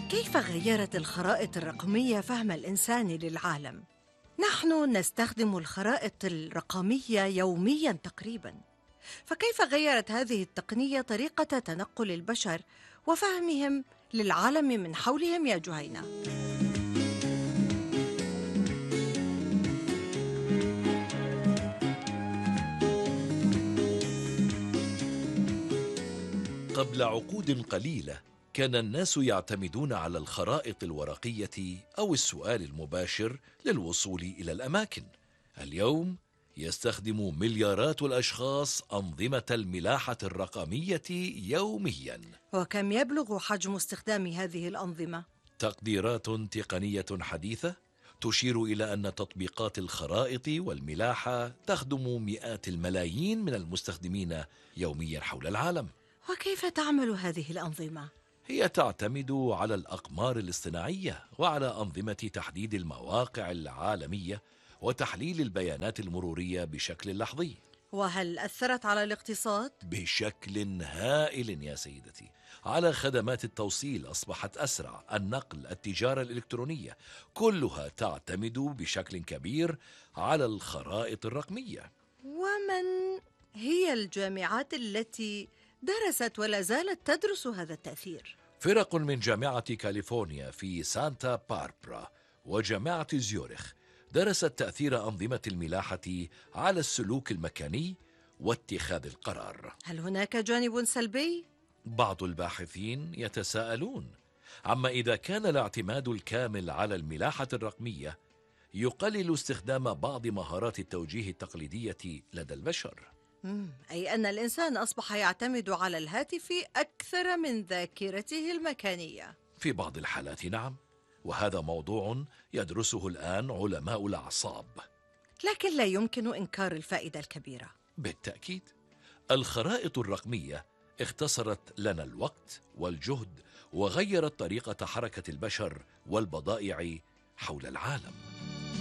كيف غيرت الخرائط الرقمية فهم الإنسان للعالم؟ نحن نستخدم الخرائط الرقمية يومياً تقريباً، فكيف غيرت هذه التقنية طريقة تنقل البشر وفهمهم للعالم من حولهم يا جهينة؟ قبل عقود قليلة كان الناس يعتمدون على الخرائط الورقية أو السؤال المباشر للوصول إلى الأماكن. اليوم يستخدم مليارات الأشخاص أنظمة الملاحة الرقمية يومياً. وكم يبلغ حجم استخدام هذه الأنظمة؟ تقديرات تقنية حديثة تشير إلى أن تطبيقات الخرائط والملاحة تخدم مئات الملايين من المستخدمين يومياً حول العالم. وكيف تعمل هذه الأنظمة؟ هي تعتمد على الأقمار الاصطناعية وعلى أنظمة تحديد المواقع العالمية وتحليل البيانات المرورية بشكل لحظي. وهل أثرت على الاقتصاد؟ بشكل هائل يا سيدتي. على خدمات التوصيل أصبحت أسرع، النقل، التجارة الإلكترونية، كلها تعتمد بشكل كبير على الخرائط الرقمية. ومن هي الجامعات التي درست ولا زالت تدرس هذا التأثير؟ فرق من جامعة كاليفورنيا في سانتا باربرا وجامعة زيورخ درست تأثير أنظمة الملاحة على السلوك المكاني واتخاذ القرار. هل هناك جانب سلبي؟ بعض الباحثين يتساءلون عما إذا كان الاعتماد الكامل على الملاحة الرقمية يقلل استخدام بعض مهارات التوجيه التقليدية لدى البشر. أي أن الإنسان أصبح يعتمد على الهاتف أكثر من ذاكرته المكانية. في بعض الحالات نعم، وهذا موضوع يدرسه الآن علماء الأعصاب. لكن لا يمكن إنكار الفائدة الكبيرة. بالتأكيد الخرائط الرقمية اختصرت لنا الوقت والجهد وغيرت طريقة حركة البشر والبضائع حول العالم.